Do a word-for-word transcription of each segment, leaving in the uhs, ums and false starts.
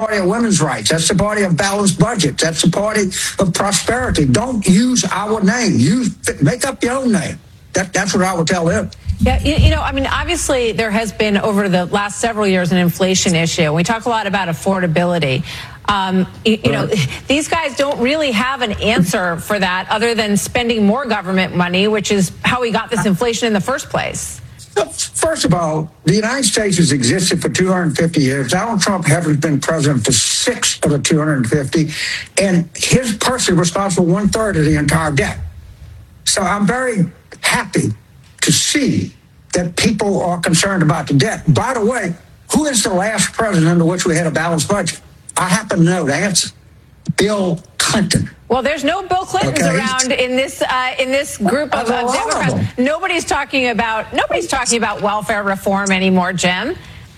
party of women's rights. That's the party of balanced budget. That's the party of prosperity. Don't use our name. Use, make up your own name. That, that's what I would tell them. Yeah, you, you know, I mean, obviously there has been over the last several years an inflation issue. We talk a lot about affordability. Um, you, you know, these guys don't really have an answer for that other than spending more government money, which is how we got this inflation in the first place. First of all, the United States has existed for two hundred fifty years. Donald Trump hasn't been president for six of the two hundred fifty, and his person is responsible for one third of the entire debt. So I'm very happy to see that people are concerned about the debt. By the way, who is the last president under which we had a balanced budget? I happen to know the answer. Bill Clinton. Well, there's no Bill Clintons okay. around in this uh, in this group of, of Democrats. Nobody's talking about nobody's talking about welfare reform anymore, Jim.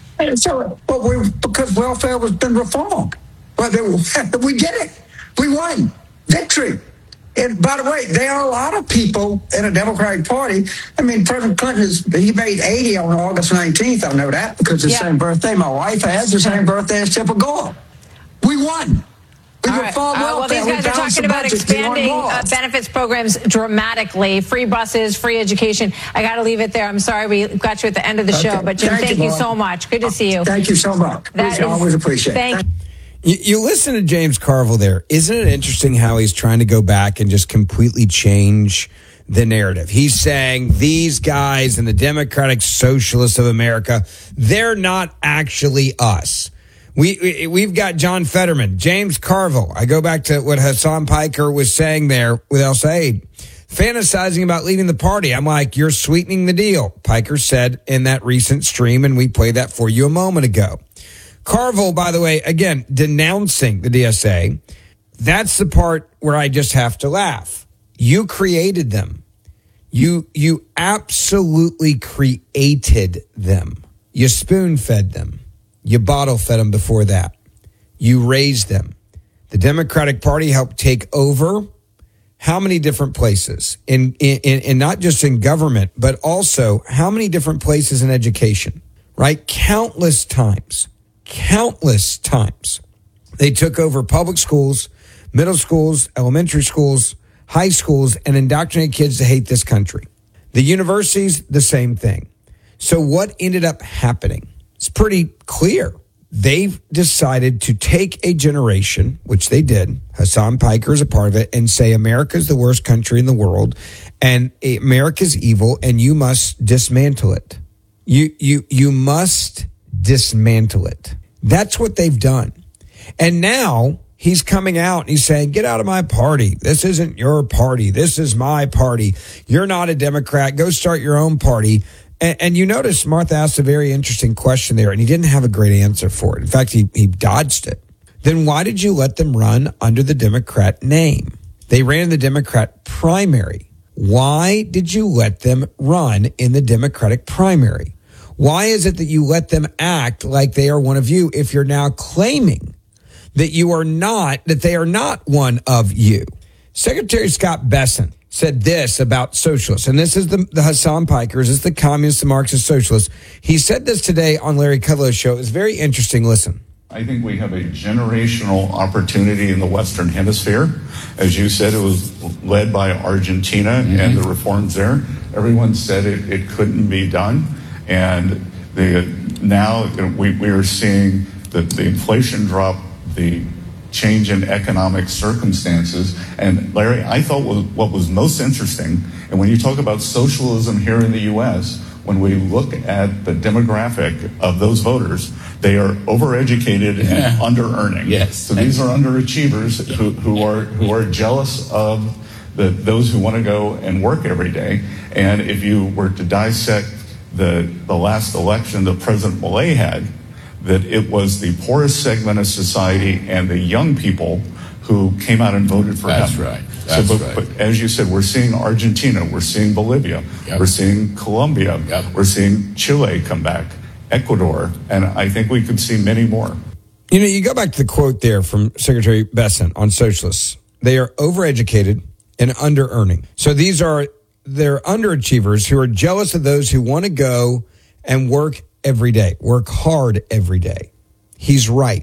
So, but we because welfare has been reformed. Well, we did it. We won. Victory. And by the way, there are a lot of people in the Democratic Party. I mean, President Clinton, is, he made eighty on August nineteenth. I know that because it's the yeah. same birthday my wife has, the same birthday as Tipper Gore. We won. We All right. uh, well, these guys are talking about expanding uh, benefits programs dramatically, free buses, free education. I got to leave it there. I'm sorry we got you at the end of the okay. show, but Jim, thank, thank you, you so much. Good to see you. Thank you so much. That is, always appreciate it. Thank you. You listen to James Carville there. Isn't it interesting how he's trying to go back and just completely change the narrative? He's saying these guys and the Democratic Socialists of America, they're not actually us. We, we've got John Fetterman, James Carville. I go back to what Hassan Piker was saying there with El Said, fantasizing about leading the party. I'm like, you're sweetening the deal, Piker said in that recent stream, and we played that for you a moment ago. Carville, by the way, again, denouncing the D S A. That's the part where I just have to laugh. You created them. You, you absolutely created them. You spoon-fed them. You bottle-fed them before that. You raised them. The Democratic Party helped take over how many different places? In, in, in not just in government, but also how many different places in education, right? Countless times. Countless times. They took over public schools, middle schools, elementary schools, high schools, and indoctrinated kids to hate this country. The universities, the same thing. So what ended up happening? It's pretty clear. They've decided to take a generation, which they did. Hassan Piker is a part of it, and say America's the worst country in the world, and America's evil, and you must dismantle it. You you you must dismantle it. That's what they've done. And now he's coming out and he's saying, get out of my party. This isn't your party. This is my party. You're not a Democrat. Go start your own party. And, and you notice Martha asked a very interesting question there, and he didn't have a great answer for it. In fact, he, he dodged it. Then why did you let them run under the Democrat name? They ran in the Democrat primary. Why did you let them run in the Democratic primary? Why is it that you let them act like they are one of you if you're now claiming that you are not, that they are not one of you? Secretary Scott Bessent said this about socialists, and this is the, the Hassan Pikers, this is the communists, the Marxist socialists. He said this today on Larry Kudlow's show. It's very interesting. Listen. I think we have a generational opportunity in the Western Hemisphere. As you said, it was led by Argentina mm-hmm. and the reforms there. Everyone said it, it couldn't be done. And the, now we, we are seeing the, the inflation drop, the change in economic circumstances. And Larry, I thought was, what was most interesting, and when you talk about socialism here in the U S, when we look at the demographic of those voters, they are overeducated and under-earning. Yes. So these are underachievers who, who are who are jealous of the, those who want to go and work every day. And if you were to dissect the, the last election that President Milei had, that it was the poorest segment of society and the young people who came out and voted for That's him. Right. That's so, but, right. But as you said, we're seeing Argentina, we're seeing Bolivia, yep. we're seeing Colombia, yep. we're seeing Chile come back, Ecuador, and I think we could see many more. You know, you go back to the quote there from Secretary Bessent on socialists. They are overeducated and under-earning. So these are, they're underachievers who are jealous of those who want to go and work every day, work hard every day. He's right.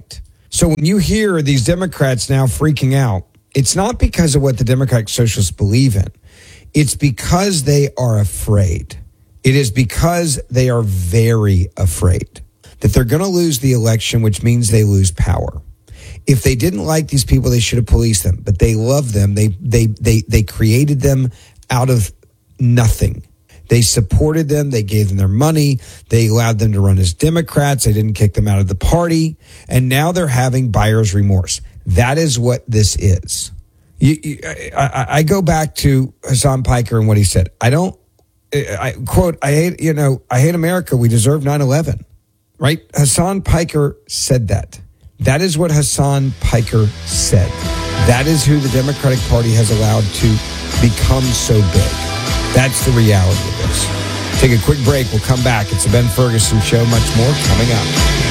So when you hear these Democrats now freaking out, it's not because of what the Democratic Socialists believe in. It's because they are afraid. It is because they are very afraid that they're going to lose the election, which means they lose power. If they didn't like these people, they should have policed them, but they love them. They, they, they, they created them out of nothing. They supported them. They gave them their money. They allowed them to run as Democrats. They didn't kick them out of the party. And now they're having buyer's remorse. That is what this is. You, you, I, I go back to Hassan Piker and what he said. I don't, I quote, I hate, you know, I hate America. We deserve nine eleven, right? Hassan Piker said that. That is what Hassan Piker said. That is who the Democratic Party has allowed to become so big. That's the reality of this. Take a quick break. We'll come back. It's the Ben Ferguson Show. Much more coming up.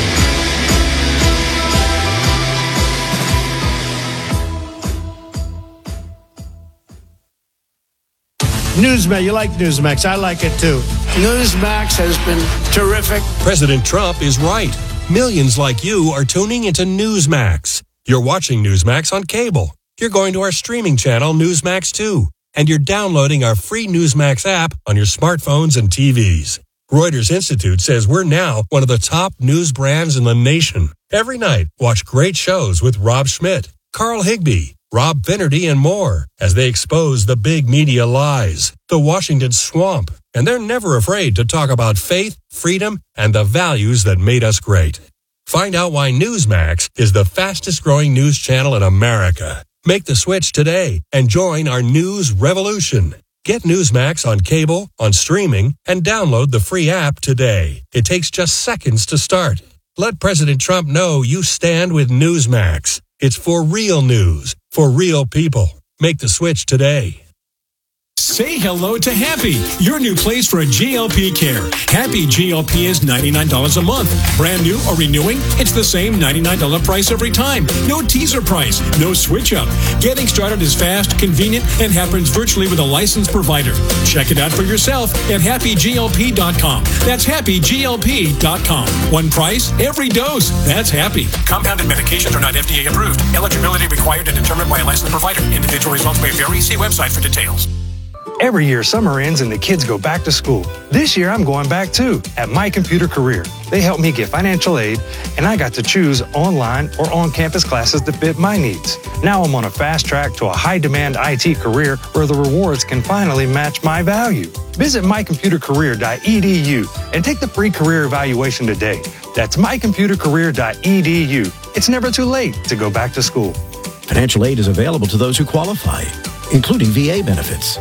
Newsmax, you like Newsmax. I like it too. Newsmax has been terrific. President Trump is right. Millions like you are tuning into Newsmax. You're watching Newsmax on cable. You're going to our streaming channel, Newsmax two. And you're downloading our free Newsmax app on your smartphones and T Vs. Reuters Institute says we're now one of the top news brands in the nation. Every night, watch great shows with Rob Schmidt, Carl Higbee, Rob Finnerty, and more as they expose the big media lies, the Washington swamp, and they're never afraid to talk about faith, freedom, and the values that made us great. Find out why Newsmax is the fastest growing news channel in America. Make the switch today and join our news revolution. Get Newsmax on cable, on streaming, and download the free app today. It takes just seconds to start. Let President Trump know you stand with Newsmax. It's for real news, for real people. Make the switch today. Say hello to Happy, your new place for a G L P care. Happy G L P is ninety-nine dollars a month. Brand new or renewing, it's the same ninety-nine dollars price every time. No teaser price, no switch up. Getting started is fast, convenient, and happens virtually with a licensed provider. Check it out for yourself at happy G L P dot com. That's happy G L P dot com. One price, every dose. That's Happy. Compounded medications are not F D A approved. Eligibility required and determined by a licensed provider. Individual results may vary. See website for details. Every year, summer ends and the kids go back to school. This year, I'm going back too at My Computer Career. They helped me get financial aid, and I got to choose online or on-campus classes that fit my needs. Now I'm on a fast track to a high-demand I T career where the rewards can finally match my value. Visit my computer career dot e d u and take the free career evaluation today. That's my computer career dot e d u. It's never too late to go back to school. Financial aid is available to those who qualify, including V A benefits.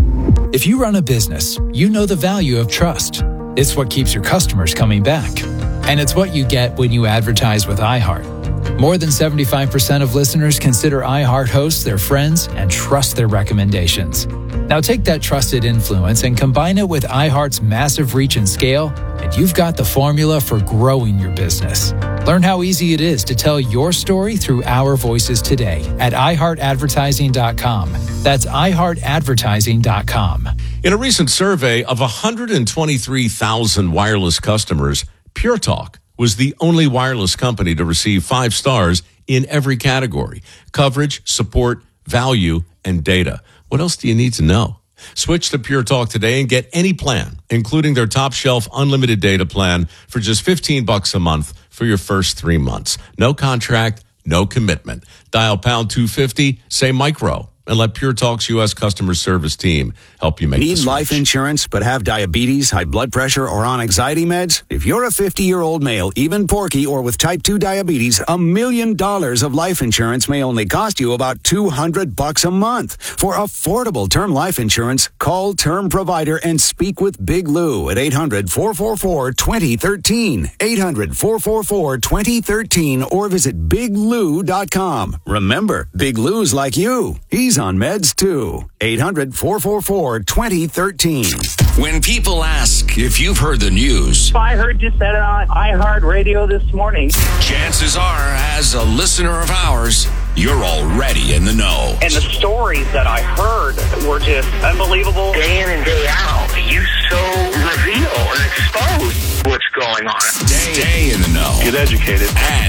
If you run a business, you know the value of trust. It's what keeps your customers coming back. And it's what you get when you advertise with iHeart. More than seventy-five percent of listeners consider iHeart hosts their friends and trust their recommendations. Now take that trusted influence and combine it with iHeart's massive reach and scale, and you've got the formula for growing your business. Learn how easy it is to tell your story through our voices today at i heart advertising dot com. That's i heart advertising dot com. In a recent survey of one hundred twenty-three thousand wireless customers, Pure Talk was the only wireless company to receive five stars in every category: coverage, support, value, and data. What else do you need to know? Switch to Pure Talk today and get any plan, including their top shelf unlimited data plan for just fifteen bucks a month for your first three months. No contract, no commitment. Dial pound two fifty, say micro, and let Pure Talk's U S customer service team help you make the Need switch. life insurance but have diabetes, high blood pressure, or on anxiety meds? If you're a fifty-year-old male, even porky, or with type two diabetes, a million dollars of life insurance may only cost you about two hundred bucks a month. For affordable term life insurance, call Term Provider and speak with Big Lou at eight hundred, four four four, two zero one three, eight hundred, four four four, two zero one three, or visit big lou dot com. Remember, Big Lou's like you. He's on meds too. eight hundred, four four four, two zero one three. When people ask if you've heard the news, I heard you said it on iHeartRadio this morning. Chances are, as a listener of ours, you're already in the know. And the stories that I heard were just unbelievable. Day in and day out, you so reveal and expose what's going on. Stay, Stay in the know. Get educated. And